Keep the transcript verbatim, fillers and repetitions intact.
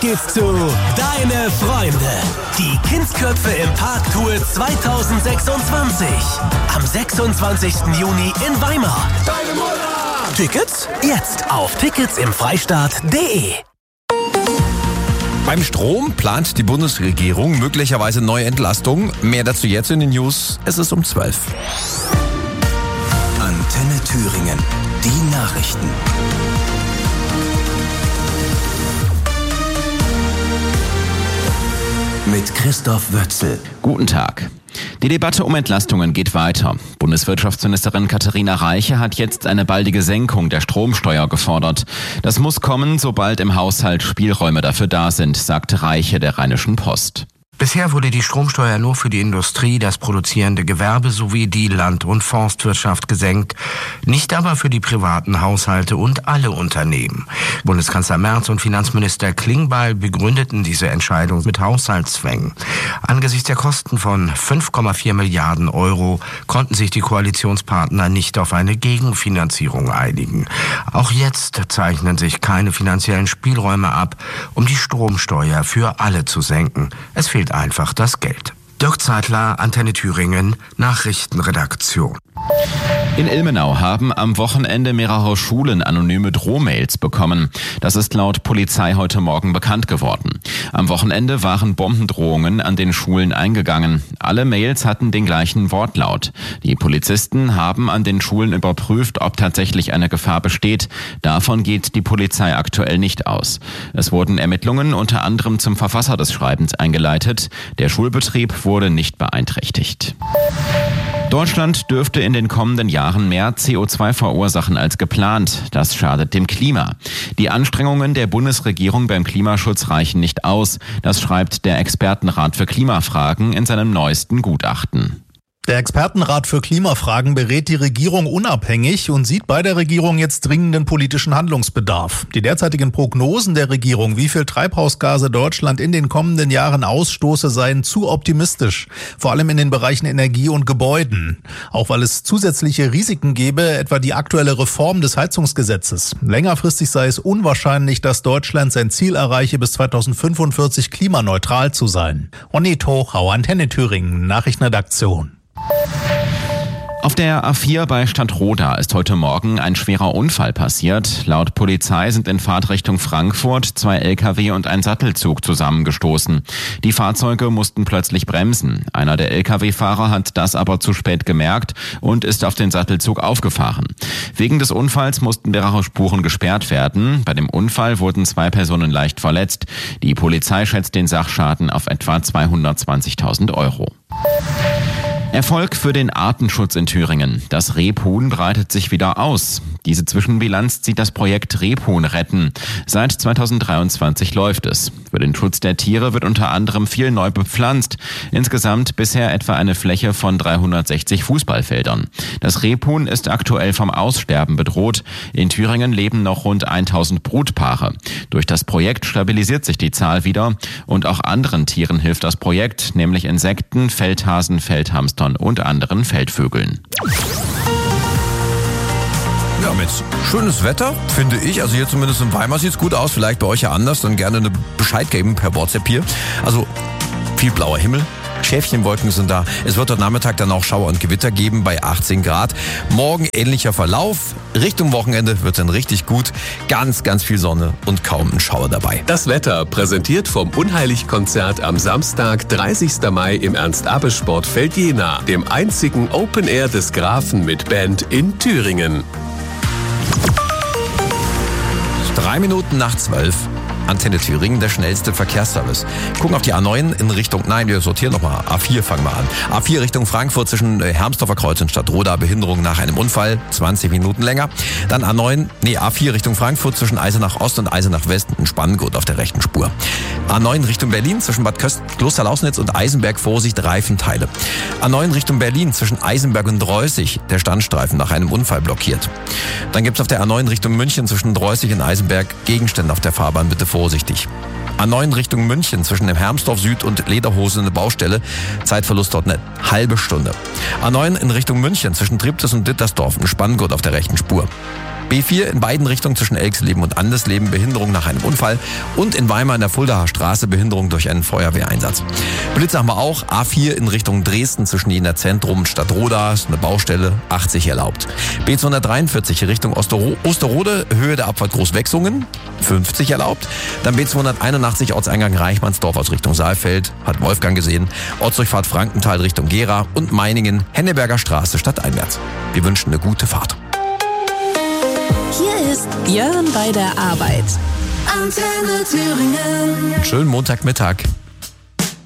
geht's zu Deine Freunde. Die Kindsköpfe im Park Tour zwanzig sechsundzwanzig. Am sechsundzwanzigsten Juni in Weimar. Deine Mutter! Tickets jetzt auf tickets im freistaat punkt de. Beim Strom plant die Bundesregierung möglicherweise neue Entlastungen. Mehr dazu jetzt in den News. Es ist um zwölf. Antenne Thüringen. Die Nachrichten. Mit Christoph Wötzel. Guten Tag. Die Debatte um Entlastungen geht weiter. Bundeswirtschaftsministerin Katharina Reiche hat jetzt eine baldige Senkung der Stromsteuer gefordert. Das muss kommen, sobald im Haushalt Spielräume dafür da sind, sagte Reiche der Rheinischen Post. Bisher wurde die Stromsteuer nur für die Industrie, das produzierende Gewerbe sowie die Land- und Forstwirtschaft gesenkt, nicht aber für die privaten Haushalte und alle Unternehmen. Bundeskanzler Merz und Finanzminister Klingbeil begründeten diese Entscheidung mit Haushaltszwängen. Angesichts der Kosten von fünf Komma vier Milliarden Euro konnten sich die Koalitionspartner nicht auf eine Gegenfinanzierung einigen. Auch jetzt zeichnen sich keine finanziellen Spielräume ab, um die Stromsteuer für alle zu senken. Es fehlt einfach das Geld. Dirk Zeitler, Antenne Thüringen, Nachrichtenredaktion. In Ilmenau haben am Wochenende mehrere Schulen anonyme Drohmails bekommen. Das ist laut Polizei heute Morgen bekannt geworden. Am Wochenende waren Bombendrohungen an den Schulen eingegangen. Alle Mails hatten den gleichen Wortlaut. Die Polizisten haben an den Schulen überprüft, ob tatsächlich eine Gefahr besteht. Davon geht die Polizei aktuell nicht aus. Es wurden Ermittlungen unter anderem zum Verfasser des Schreibens eingeleitet. Der Schulbetrieb wurde nicht beeinträchtigt. Deutschland dürfte in den kommenden Jahren mehr C O zwei verursachen als geplant. Das schadet dem Klima. Die Anstrengungen der Bundesregierung beim Klimaschutz reichen nicht aus. Das schreibt der Expertenrat für Klimafragen in seinem neuesten Gutachten. Der Expertenrat für Klimafragen berät die Regierung unabhängig und sieht bei der Regierung jetzt dringenden politischen Handlungsbedarf. Die derzeitigen Prognosen der Regierung, wie viel Treibhausgase Deutschland in den kommenden Jahren ausstoße, seien zu optimistisch. Vor allem in den Bereichen Energie und Gebäuden. Auch weil es zusätzliche Risiken gäbe, etwa die aktuelle Reform des Heizungsgesetzes. Längerfristig sei es unwahrscheinlich, dass Deutschland sein Ziel erreiche, bis zweitausendfünfundvierzig klimaneutral zu sein. Ronny Tochau, Antenne Thüringen, Nachrichtenredaktion. Auf der A vier bei Stadtroda ist heute Morgen ein schwerer Unfall passiert. Laut Polizei sind in Fahrtrichtung Frankfurt zwei L K W und ein Sattelzug zusammengestoßen. Die Fahrzeuge mussten plötzlich bremsen. Einer der L K W-Fahrer hat das aber zu spät gemerkt und ist auf den Sattelzug aufgefahren. Wegen des Unfalls mussten mehrere Spuren gesperrt werden. Bei dem Unfall wurden zwei Personen leicht verletzt. Die Polizei schätzt den Sachschaden auf etwa zweihundertzwanzigtausend Euro. Erfolg für den Artenschutz in Thüringen. Das Rebhuhn breitet sich wieder aus. Diese Zwischenbilanz zieht das Projekt Rebhuhn retten. Seit zweitausenddreiundzwanzig läuft es. Für den Schutz der Tiere wird unter anderem viel neu bepflanzt. Insgesamt bisher etwa eine Fläche von dreihundertsechzig Fußballfeldern. Das Rebhuhn ist aktuell vom Aussterben bedroht. In Thüringen leben noch rund tausend Brutpaare. Durch das Projekt stabilisiert sich die Zahl wieder. Und auch anderen Tieren hilft das Projekt, nämlich Insekten, Feldhasen, Feldhamster und anderen Feldvögeln. Ja, mit schönes Wetter, finde ich. Also hier zumindest in Weimar sieht es gut aus. Vielleicht bei euch ja anders. Dann gerne eine Bescheid geben per WhatsApp hier. Also viel blauer Himmel. Schäfchenwolken sind da. Es wird heute Nachmittag dann auch Schauer und Gewitter geben bei achtzehn Grad. Morgen ähnlicher Verlauf. Richtung Wochenende wird es dann richtig gut. Ganz, ganz viel Sonne und kaum ein Schauer dabei. Das Wetter präsentiert vom Unheilig-Konzert am Samstag, dreißigsten Mai im Ernst-Abbe-Sportfeld Jena, dem einzigen Open Air des Grafen mit Band in Thüringen. Drei Minuten nach zwölf. Antenne Thüringen, der schnellste Verkehrsservice. Gucken auf die A neun in Richtung, nein, wir sortieren nochmal. A vier fangen wir an. A vier Richtung Frankfurt zwischen Hermsdorfer Kreuz und Stadtroda, Behinderung nach einem Unfall, zwanzig Minuten länger. Dann A neun, nee, A vier Richtung Frankfurt zwischen Eisenach Ost und Eisenach West, ein Spanngurt auf der rechten Spur. A neun Richtung Berlin zwischen Bad Klosterlausnitz und Eisenberg, Vorsicht, Reifenteile. A neun Richtung Berlin zwischen Eisenberg und Dreußig, der Standstreifen nach einem Unfall blockiert. Dann gibt's auf der A neun Richtung München zwischen Dreußig und Eisenberg Gegenstände auf der Fahrbahn, bitte vorsichtig. A neun Richtung München zwischen dem Hermsdorf Süd und Lederhosen eine Baustelle. Zeitverlust dort eine halbe Stunde. A neun in Richtung München zwischen Triptis und Dittersdorf ein Spanngurt auf der rechten Spur. B vier in beiden Richtungen zwischen Elksleben und Andesleben Behinderung nach einem Unfall und in Weimar in der Fuldaer Straße Behinderung durch einen Feuerwehreinsatz. Blitz haben wir auch. A vier in Richtung Dresden zwischen Jena Zentrum und Stadtroda, ist eine Baustelle, achtzig erlaubt. B zweihundertdreiundvierzig Richtung Osterro- Osterode, Höhe der Abfahrt Großwechsungen, fünfzig erlaubt. Dann B zweihunderteinundachtzig Ortseingang Reichmannsdorf aus Richtung Saalfeld, hat Wolfgang gesehen. Ortsdurchfahrt Frankenthal Richtung Gera und Meiningen, Henneberger Straße stadteinwärts. Wir wünschen eine gute Fahrt. Hier ist Björn bei der Arbeit. Antenne Thüringen. Schönen Montagmittag.